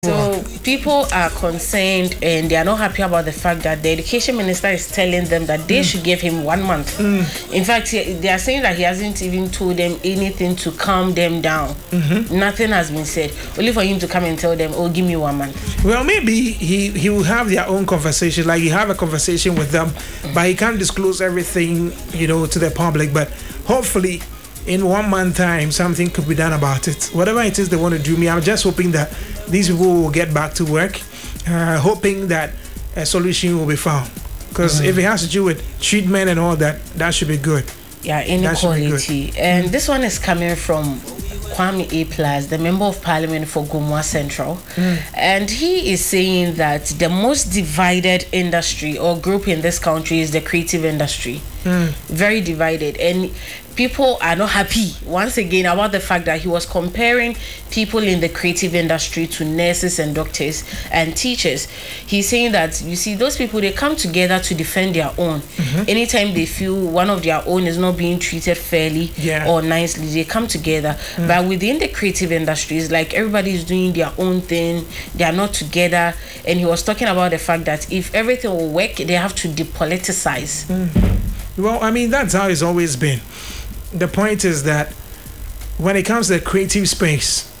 So people are concerned and they are not happy about the fact that the education minister is telling them that they should give him 1 month. In fact, they are saying that he hasn't even told them anything to calm them down. Nothing has been said. Only for him to come and tell them, oh, give me 1 month. Well, maybe he will have their own conversation. Like, you have a conversation with them, but he can't disclose everything, to the public. But hopefully, in 1 month time, something could be done about it. Whatever it is they want to do, I'm just hoping that these people will get back to work, hoping that a solution will be found. Because if it has to do with treatment and all that, that should be good. Yeah, inequality. And this one is coming from Kwame A+, the Member of Parliament for Gomoa Central. And he is saying that the most divided industry or group in this country is the creative industry. Very divided. And people are not happy, once again, about the fact that he was comparing people in the creative industry to nurses and doctors and teachers. He's saying that, you see, those people, they come together to defend their own. Anytime they feel one of their own is not being treated fairly or nicely, they come together. But within the creative industries, like, everybody is doing their own thing, they are not together. And he was talking about the fact that if everything will work, they have to depoliticize. Well, that's how it's always been. The point is that when it comes to the creative space,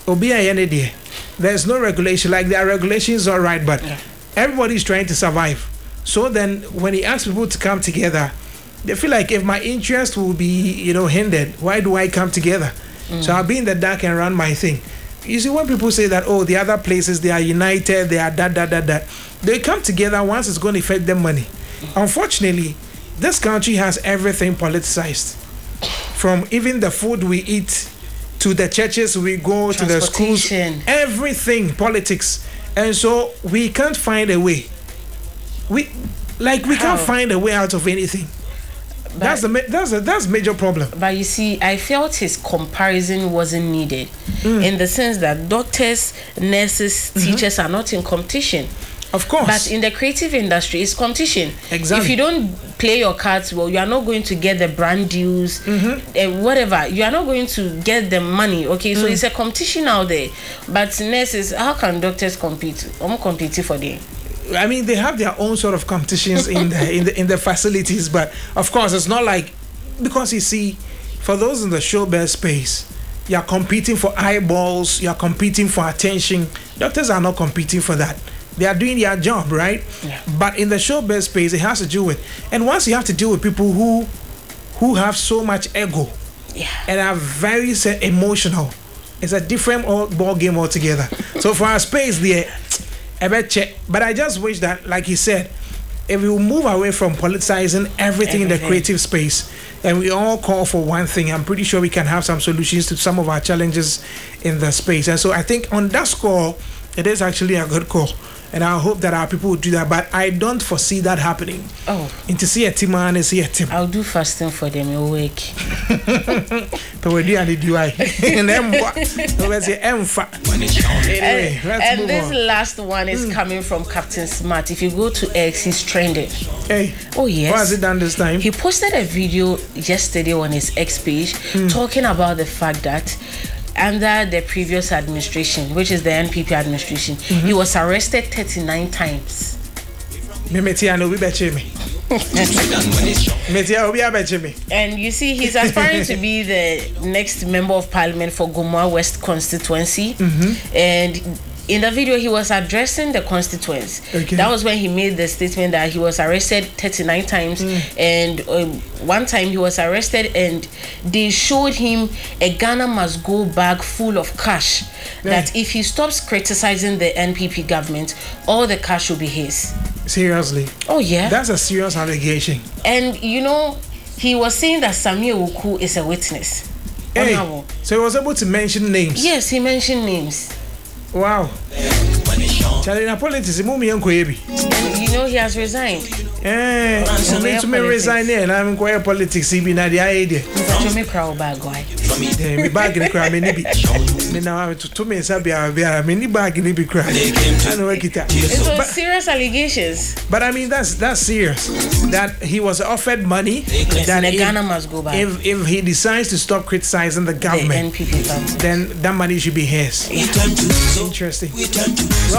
there's no regulation. Like, there are regulations, all right, but everybody's trying to survive. So then when he asks people to come together, they feel like, if my interest will be, hindered, why do I come together? So I'll be in the dark and run my thing. You see, when people say that, the other places, they are united, they are that, they come together once it's going to affect them money. Unfortunately, this country has everything politicized. From even the food we eat, to the churches we go, to the schools, everything politics. And so we can't find a way. We can't find a way out of anything. But that's major problem. But you see, I felt his comparison wasn't needed, in the sense that doctors, nurses, teachers are not in competition. Of course. But in the creative industry, it's competition. Exactly. If you don't play your cards well, you are not going to get the brand deals, whatever. You are not going to get the money. Okay, so it's a competition out there. But nurses, how can doctors compete? I'm competing for them. They have their own sort of competitions in the facilities, but of course it's not like, because you see, for those in the showbiz space, you are competing for eyeballs, you are competing for attention. Doctors are not competing for that. They are doing their job, right? But in the showbiz space, it has to do with, and once you have to deal with people who have so much ego and are very emotional, it's a different ball game altogether. So for our space there, I bet check. But I just wish that, like he said, if we move away from politicizing everything in the creative space, and we all call for one thing, I'm pretty sure we can have some solutions to some of our challenges in the space. And so I think on that score, it is actually a good call. And I hope that our people will do that. But I don't foresee that happening. And to see a team and see a team. I'll do fasting for them a week. But we do and do I. And this last one is coming from Captain Smart. If you go to X, he's trending. Oh yes. What has he done this time? He posted a video yesterday on his X page talking about the fact that under the previous administration, which is the NPP administration, he was arrested 39 times. And you see, he's aspiring to be the next member of parliament for Gomoa West constituency. And in the video, he was addressing the constituents. That was when he made the statement that he was arrested 39 times. And one time he was arrested and they showed him a Ghana must go bag full of cash. That if he stops criticizing the NPP government, all the cash will be his. Seriously? Oh yeah. That's a serious allegation. And he was saying that Samia Oku is a witness. So he was able to mention names? Yes, he mentioned names. Wow. Charlie, politics, he has resigned. To me resign there, and I'm going politics. He be not the idea. I'm proud bad guy. Me bag in the crowd, me nibi. Me now to me sabia, me ni bag in the crowd. I know what it is. It was serious allegations. But I mean, that's serious. That he was offered money. That Ghana must go back. If he decides to stop criticizing the government, the NPP government, then that money should be his. Interesting.